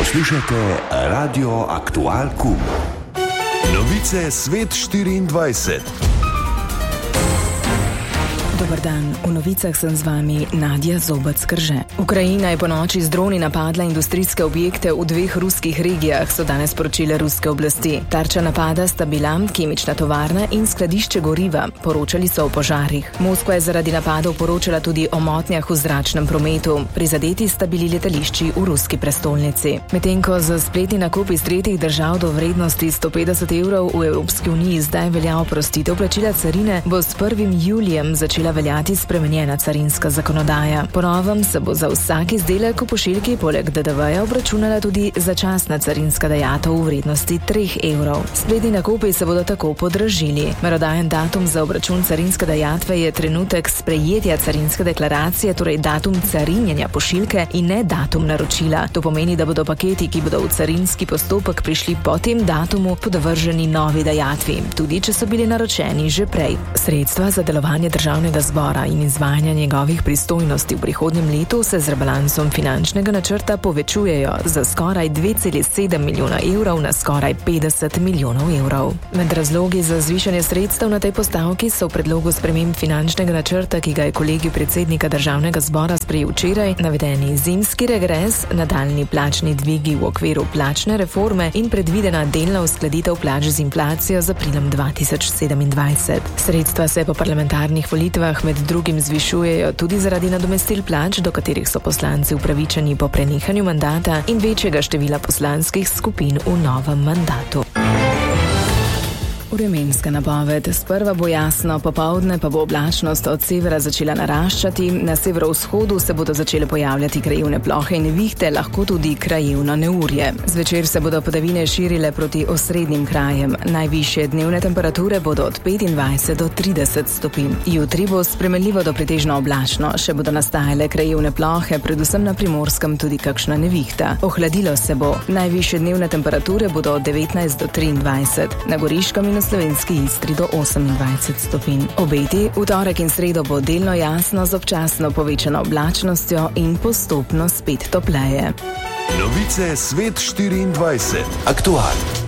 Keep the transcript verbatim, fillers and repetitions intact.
Poslušajte Radio Aktual Kum. Novice Svet štiriindvajset. Dobar dan, v novicah sem z vami Nadja Zobec-Krže. Ukrajina je po noči z droni napadla industrijske objekte v dveh ruskih regijah, so danes sporočile ruske oblasti. Tarča napada sta bila kemična tovarna in skladišče goriva, poročali so o požarih. Moskva je zaradi napadov poročala tudi o motnjah v zračnem prometu. Prizadeti sta bili letališči v ruski prestolnici. Medtem ko za spletni nakup iz tretjih držav do vrednosti sto petdeset evrov v Evropski uniji zdaj velja oprostitev plačila carine, bo s prvim julijem začela veljati spremenjena carinska zakonodaja. Po novem se bo za vsak izdelek v pošiljki poleg D D V-ja obračunala tudi začasna carinska dajatev v vrednosti treh evrov. Spletni nakupi se bodo tako podražili. Merodajen datum za obračun carinske dajatve je trenutek sprejetja carinske deklaracije, torej datum carinjenja pošiljke in ne datum naročila. To pomeni, da bodo paketi, ki bodo v carinski postopek prišli po tem datumu, podvrženi novi dajatvi, tudi če so bili naročeni že prej. Sredstva za delovanje državnega zbora in izvajanja njegovih pristojnosti v prihodnjem letu se z rebalansom finančnega načrta povečujejo za skoraj dve celi sedem milijona evrov na skoraj petdeset milijonov evrov. Med razlogi za zvišanje sredstev na tej postavki so v predlogu sprememb finančnega načrta, ki ga je kolegij predsednika državnega zbora sprejel včeraj, navedeni zimski regres, nadaljnji plačni dvigi v okviru plačne reforme in predvidena delna uskladitev plač z inflacijo z aprilom dva tisoč sedemindvajset. Sredstva se po parlamentarnih volitvah med drugim zvišujejo tudi zaradi nadomestil plač, do katerih so poslanci upravičeni po prenehanju mandata in večjega števila poslanskih skupin v novem mandatu. Vremenska napoved. Sprva bo jasno, popoldne pa bo oblačnost od severa začela naraščati, na severovzhodu se bodo začele pojavljati krajevne plohe in nevihte, lahko tudi krajevno neurje. Zvečer se bodo padavine širile proti osrednjim krajem. Najvišje dnevne temperature bodo od petindvajset do trideset stopinj. Jutri bo spremenljivo do pretežno oblačno, še bodo nastajale krajevne plohe, predvsem na Primorskem tudi kakšna nevihta. Ohladilo se bo. Najvišje dnevne temperature bodo od devetnajst do triindvajset. Na Goriškem in na Slovenski Istri do osemindvajset stopinj. Obeti v torek in sredo bo delno jasno z občasno povečano oblačnostjo in postopno spet topleje. Novice Svet štiriindvajset. Aktual.